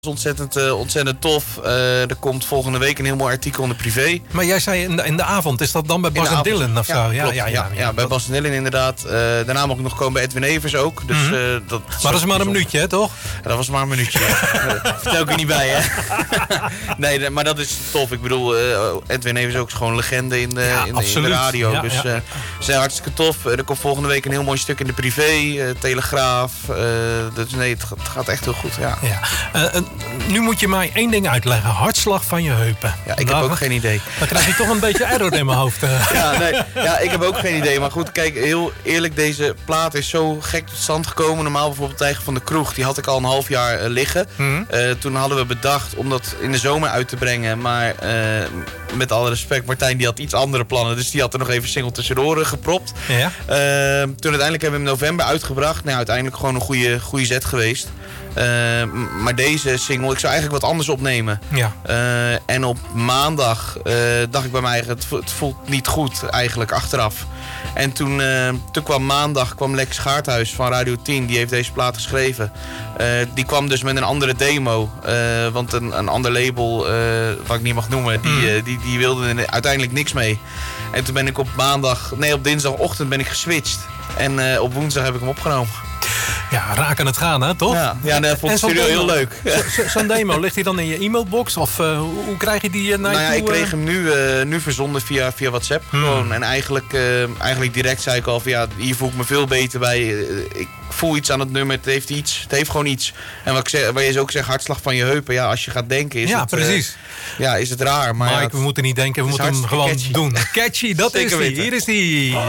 Ontzettend tof. Er komt volgende week een heel mooi artikel in de privé. Maar jij zei in de avond, is dat dan bij Bas en Dylan of zo? Ja, bij Bas en Dylan inderdaad. Daarna mag ik nog komen bij Edwin Evers ook. Dus, maar dat is maar een minuutje, hè, toch? Ja, dat was maar een minuutje. Vertel ik er niet bij, hè? Nee, maar dat is tof. Ik bedoel, Edwin Evers ook gewoon een legende in de radio. Ja, dus ze zijn hartstikke tof. Er komt volgende week een heel mooi stuk in de privé. Telegraaf. Dus nee, het gaat echt heel goed. Ja. Nu moet je mij één ding uitleggen. Hartslag van je heupen. Ja, ik heb ook geen idee. Dan krijg je toch een beetje error in mijn hoofd. Ja, ik heb ook geen idee. Maar goed, kijk, heel eerlijk, deze plaat is zo gek tot stand gekomen. Normaal bijvoorbeeld Tijger van de Kroeg, die had ik al een half jaar liggen. Toen hadden we bedacht om dat in de zomer uit te brengen. Maar met alle respect, Martijn die had iets andere plannen. Dus die had er nog even single tussendoor gepropt. Ja. Toen uiteindelijk hebben we hem in november uitgebracht. Nou, uiteindelijk gewoon een goede zet geweest. Maar deze single, ik zou eigenlijk wat anders opnemen. Ja. En op maandag dacht ik bij mij, het voelt niet goed eigenlijk achteraf. En toen kwam maandag Lex Gaarthuis van Radio 10, die heeft deze plaat geschreven. Die kwam dus met een andere demo. Want een ander label, wat ik niet mag noemen, die wilde er uiteindelijk niks mee. En toen ben ik op dinsdagochtend ben ik geswitcht. En op woensdag heb ik hem opgenomen. Ja, raken het gaan, hè, toch? Ja, dat vond ik studio heel leuk. Zo'n demo, ligt die dan in je e-mailbox? Of hoe krijg je die naar je toe? Ik kreeg hem nu verzonden via WhatsApp. Gewoon. En eigenlijk direct zei ik al van hier voel ik me veel beter bij. Ik voel iets aan het nummer, het heeft gewoon iets. En waar je ook zegt, hartslag van je heupen. Ja, als je gaat denken precies. Is het raar. Maar Mike, we moeten niet denken, we moeten hem gewoon doen. Catchy, dat is die. Hier is die.